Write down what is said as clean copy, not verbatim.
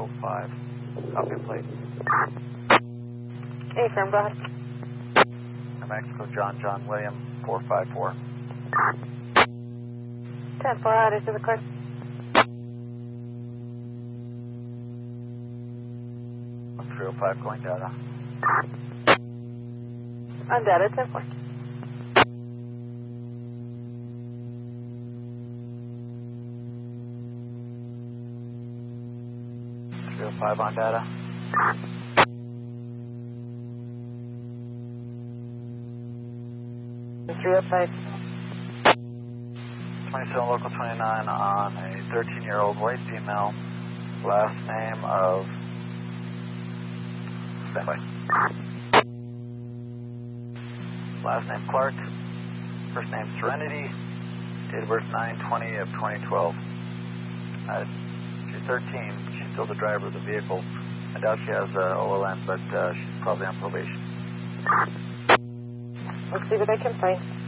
305. Copy plate. Hey, firm, go ahead. New Mexico, John William, 454. 10-4, added to the course. On 305, going data. On data, 10-4. Five on data. And 305. 27 local 29 on a 13-year-old white female. Last name of Last name Clark. First name Serenity. Date of birth 9/20 of 2012. She's 13. She's still the driver of the vehicle. I doubt she has OLN, but she's probably on probation. Let's see what I can find.